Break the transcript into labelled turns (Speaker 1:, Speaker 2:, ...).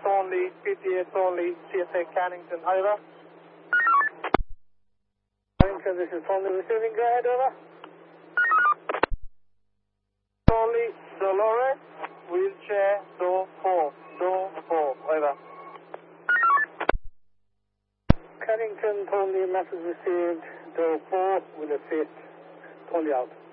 Speaker 1: Thornley, PTA Thornley, CSA Cannington, over. Cannington, this is Thornley receiving, go ahead, over. Thornley, Dolores, wheelchair, door 4, over. Cannington, Thornley, message received, door 4, will assist, Thornley out.